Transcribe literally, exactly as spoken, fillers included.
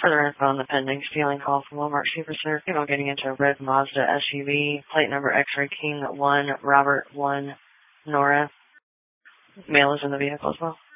Further info on the pending stealing call from Walmart Supercenter. Female getting into a red Mazda S U V. Plate number X-ray King one, Robert one, Nora. Male is in the vehicle as well.